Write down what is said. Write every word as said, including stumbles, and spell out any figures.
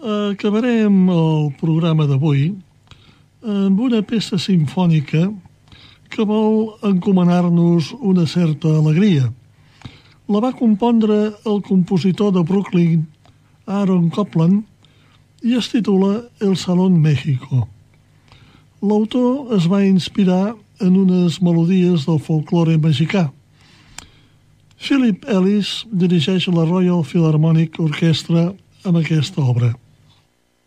Acabarem el programa d'avui amb una peça simfònica que vol encomanar-nos una certa alegria. La va compondre el compositor de Brooklyn, Aaron Copland, i es titula El Salón México. L'autor es va inspirar en unes melodies del folklore mexicà. Philip Ellis dirigeix la Royal Philharmonic Orchestra amb aquesta obra.